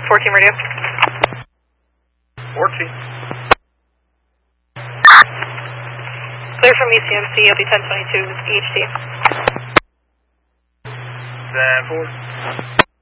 14 radio. 14. Clear from ECMC, it'll be 1022 EHT. 4.